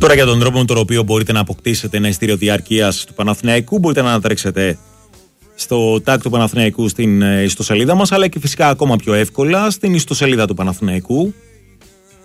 Τώρα για τον τρόπο με τον οποίο μπορείτε να αποκτήσετε ένα ειστήριο διαρκείας του Παναθηναϊκού, μπορείτε να ανατρέξετε στο tag του Παναθηναϊκού στην ιστοσελίδα μας, αλλά και φυσικά ακόμα πιο εύκολα στην ιστοσελίδα του Παναθηναϊκού